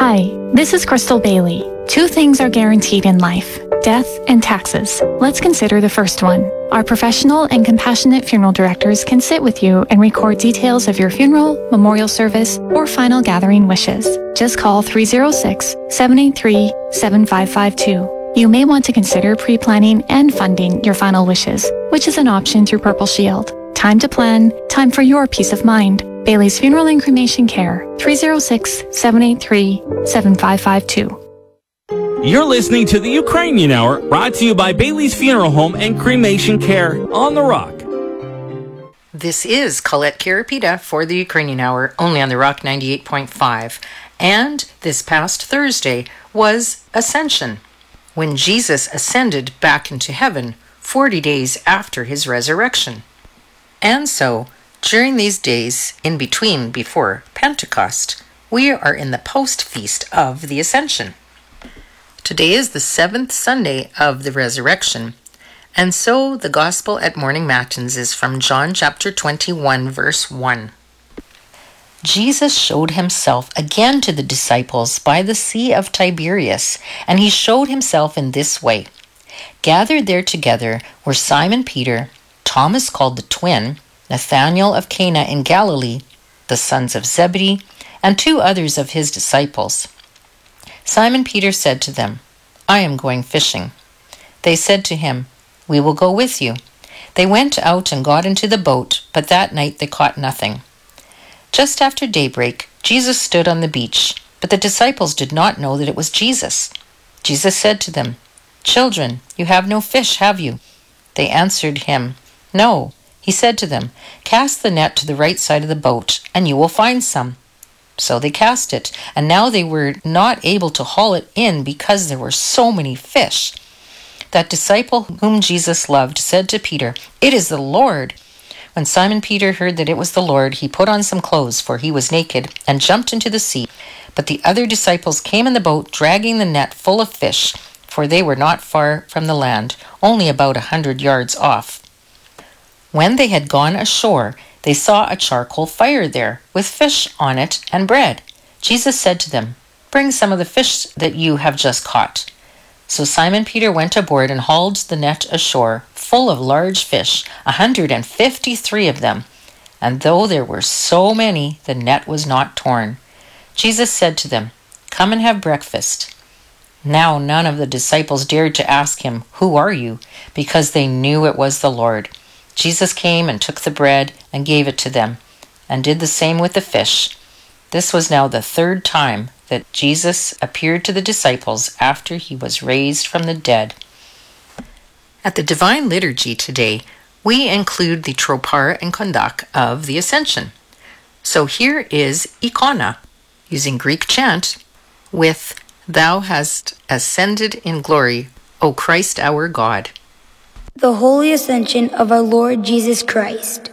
Hi, this is Crystal Bailey. Two things are guaranteed in life: death and taxes. Let's consider the first one. Our professional and compassionate funeral directors can sit with you and record details of your funeral, memorial service, or final gathering wishes. Just call 306-783-7552. You may want to consider pre-planning and funding your final wishes, which is an option through Purple Shield. Time to plan, time for your peace of mind. Bailey's Funeral and Cremation Care, 306-783-7552. You're listening to the Ukrainian Hour, brought to you by Bailey's Funeral Home and Cremation Care on The Rock. This is Colette Carapita for the Ukrainian Hour, only on The Rock 98.5. And this past Thursday was Ascension, when Jesus ascended back into heaven 40 days after his resurrection. And so, during these days in between before Pentecost, we are in the post-feast of the Ascension. Today is the 7th Sunday of the Resurrection, and so the Gospel at Morning Matins is from John chapter 21, verse 1. Jesus showed himself again to the disciples by the Sea of Tiberias, and he showed himself in this way. Gathered there together were Simon Peter, Thomas called the twin, Nathanael of Cana in Galilee, the sons of Zebedee, and 2 others of his disciples. Simon Peter said to them, "I am going fishing." They said to him, "We will go with you." They went out and got into the boat, but that night they caught nothing. Just after daybreak, Jesus stood on the beach, but the disciples did not know that it was Jesus. Jesus said to them, "Children, you have no fish, have you?" They answered him, "No." He said to them, "Cast the net to the right side of the boat, and you will find some." So they cast it, and now they were not able to haul it in because there were so many fish. That disciple whom Jesus loved said to Peter, "It is the Lord." When Simon Peter heard that it was the Lord, he put on some clothes, for he was naked, and jumped into the sea. But the other disciples came in the boat, dragging the net full of fish, for they were not far from the land, only about 100 yards off. When they had gone ashore, they saw a charcoal fire there, with fish on it and bread. Jesus said to them, "Bring some of the fish that you have just caught." So Simon Peter went aboard and hauled the net ashore, full of large fish, 153 of them. And though there were so many, the net was not torn. Jesus said to them, "Come and have breakfast." Now none of the disciples dared to ask him, "Who are you?" because they knew it was the Lord. Jesus came and took the bread and gave it to them, and did the same with the fish. This was now the 3rd time that Jesus appeared to the disciples after he was raised from the dead. At the Divine Liturgy today, we include the Tropar and Kondak of the Ascension. So here is Ikona, using Greek chant, with "Thou hast ascended in glory, O Christ our God." The Holy Ascension of our Lord Jesus Christ.